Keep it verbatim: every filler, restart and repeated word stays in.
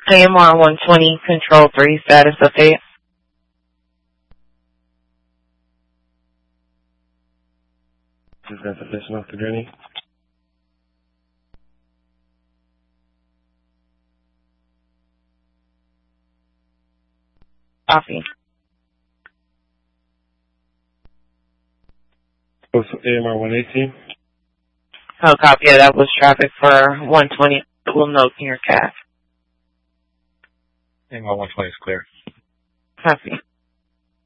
A M R one twenty, Control three, status update. Is that the position off the journey? Copy. Oh, so A M R one eighteen? Oh, copy. Yeah, that was traffic for one twenty. We'll note in your C A F. A M R one twenty is clear. Copy.